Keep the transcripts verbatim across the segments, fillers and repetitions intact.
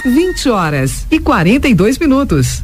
vinte horas e quarenta e dois minutos.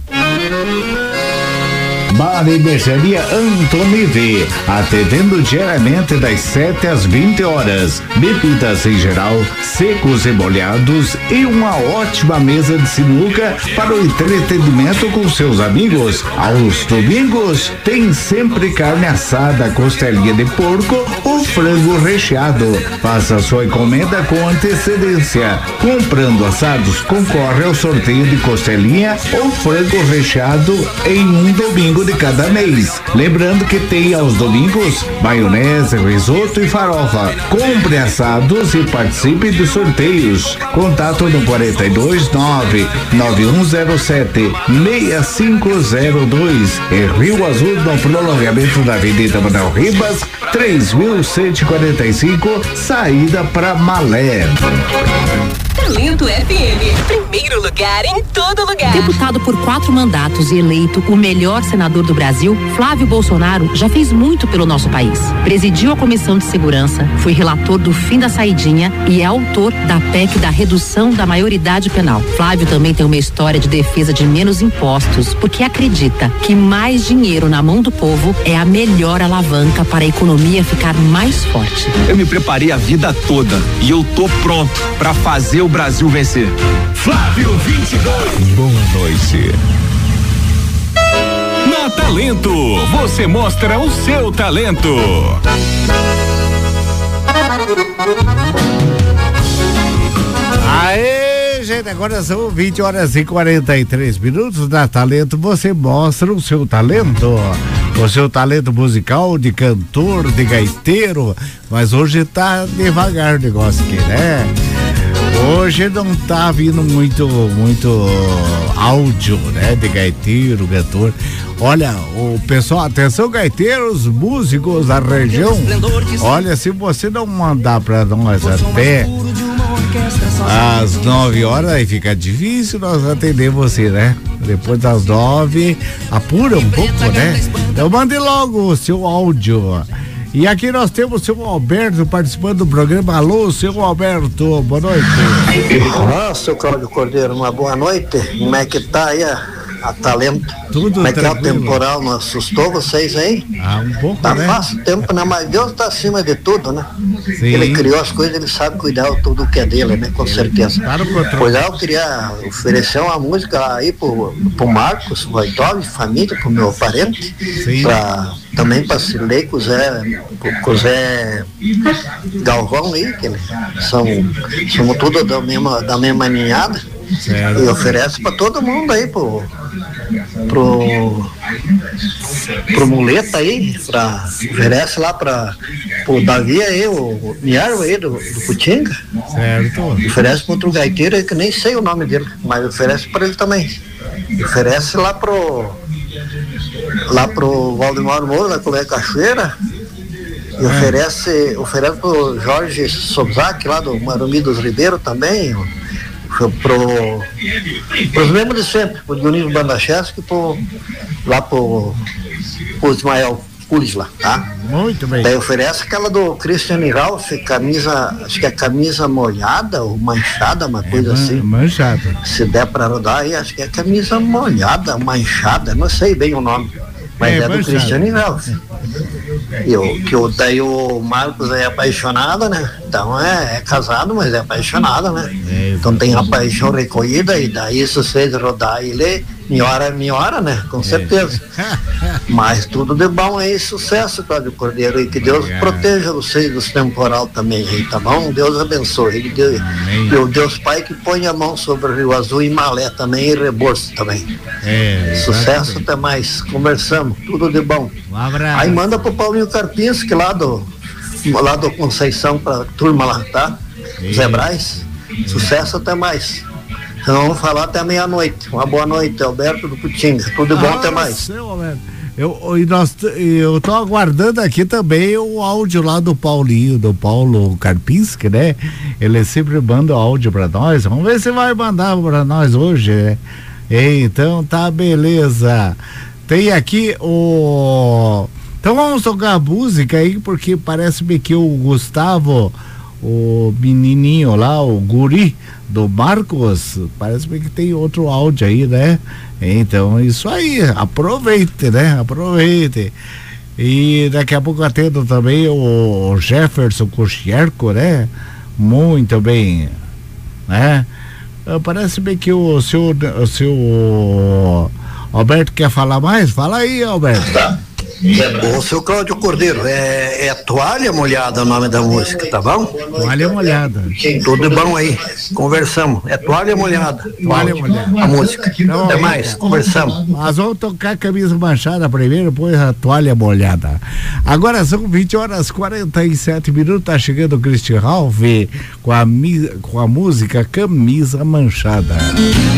Bar e Bergeria Antonive, atendendo diariamente das sete às vinte horas. Bebidas em geral, secos e molhados e uma ótima mesa de sinuca para o entretenimento com seus amigos. Aos domingos tem sempre carne assada, costelinha de porco ou frango recheado. Faça sua encomenda com antecedência. Comprando assados, concorre ao sorteio de costelinha ou frango recheado em um domingo de cada mês. Lembrando que tem aos domingos maionese, risoto e farofa. Compre assados e participe de sorteios. Contato no quarenta e dois nove nove um zero sete seis cinco zero dois em Rio Azul, no prolongamento da Avenida Manuel Ribas, três mil cento e quarenta e cinco, saída para Malé. Talento F M, primeiro lugar em todo lugar. Deputado por quatro mandatos e eleito o melhor senador do Brasil, Flávio Bolsonaro já fez muito pelo nosso país. Presidiu a Comissão de Segurança, foi relator do fim da saidinha e é autor da P E C da redução da maioridade penal. Flávio também tem uma história de defesa de menos impostos, porque acredita que mais dinheiro na mão do povo é a melhor alavanca para a economia ficar mais forte. Eu me preparei a vida toda e eu tô pronto para fazer o Brasil vencer. Flávio vinte e dois. Boa noite. Na Talento, você mostra o seu talento. Aê, gente, agora são vinte horas e quarenta e três minutos. Na Talento, você mostra o seu talento. O seu talento musical, de cantor, de gaiteiro. Mas hoje tá devagar o negócio aqui, né? Hoje não tá vindo muito, muito áudio, né? De gaiteiro, cantor. Olha, o pessoal, atenção gaiteiros, músicos da região. Olha, se você não mandar pra nós até às nove horas, aí fica difícil nós atender você, né? Depois das nove, apura um pouco, né? Então mande logo o seu áudio. E aqui nós temos o seu Alberto participando do programa. Alô, seu Alberto, boa noite. Olá, seu Cláudio Cordeiro, uma boa noite. Como é que tá aí a, a Talento? Tudo Como é que é o tranquilo. temporal? Não assustou vocês aí? Ah, um pouco, tá né? fácil o tempo, né? Mas Deus tá acima de tudo, né? Sim. Ele criou as coisas, ele sabe cuidar de tudo que é dele, né? Com certeza. Para o controle. Pois é, eu queria oferecer uma música aí pro, pro Marcos Voitov, família, pro meu parente. Sim. Pra, também pra Cirlei, com o Zé, com o Zé Galvão aí, que eles são, somos tudo da mesma, da mesma ninhada. Certo. E oferece pra todo mundo aí, pro, pro, pro Muleta aí, pra, oferece lá pra, pro Davi aí, o Miarvo aí do, do Putinga. Certo. Oferece pra outro gaiteiro aí que nem sei o nome dele, mas oferece pra ele também. Oferece lá pro, lá pro Valdemar Moura, da Colé Cachoeira. E oferece, oferece pro Jorge Sobzak lá do Marumbi dos Ribeiros também. Pro, pros mesmos de sempre, pro Dionísio Bandachesco e pro, lá pro, pro Ismael Culis lá, tá? Muito bem. Daí oferece aquela do Christian Ralph, camisa, acho que é camisa molhada ou manchada, uma coisa é, assim. Manchada. Se der pra rodar aí, acho que é camisa molhada, manchada, não sei bem o nome. Mas é, é do Christian Ralph. E o, que o, daí o Marcos é apaixonado, né? Então é, é casado, mas é apaixonado, né? É, então tem a paixão recolhida e daí se vocês rodar ele, melhora, melhora, né? Com certeza. É. Mas tudo de bom aí, sucesso, Cláudio Cordeiro, e que Deus Obrigado. Proteja vocês dos temporal também aí, tá bom? Deus abençoe. E, Deus, e o Deus Pai que põe a mão sobre o Rio Azul e Malé também e Reborso também. É, sucesso, até mais. Conversamos, tudo de bom. Um abraço. Aí manda pro Paulinho Karpinski lá do, lá do Conceição pra turma lá, tá? É. Zé Braz, é. Sucesso, até mais. Então vamos falar até meia-noite. Uma boa noite, Alberto do Putinga. Tudo bom, ah, até mais. Seu, eu, e nós, eu tô aguardando aqui também o áudio lá do Paulinho, do Paulo Karpinski, né? Ele sempre manda o áudio pra nós. Vamos ver se vai mandar pra nós hoje, né? Então tá, beleza. Tem aqui o... Então vamos tocar a música aí, porque parece-me que o Gustavo, o menininho lá, o guri do Marcos, parece que tem outro áudio aí, né? Então, isso aí, aproveite, né? Aproveite. E daqui a pouco atendo também o Jefferson Cochierco, né? Muito bem, né? Parece bem que o seu, o seu Alberto quer falar mais? Fala aí, Alberto. Tá. Ô, seu Cláudio Cordeiro, é, é Toalha Molhada o nome da música, tá bom? Toalha Molhada. Tudo bom aí, conversamos. É Toalha Molhada. Toalha Molhada. A música. Então, até mais, conversamos. Mas vamos tocar Camisa Manchada primeiro, depois a Toalha Molhada. Agora são vinte horas e quarenta e sete minutos, tá chegando o Christian Ralph com a, com a música Camisa Manchada.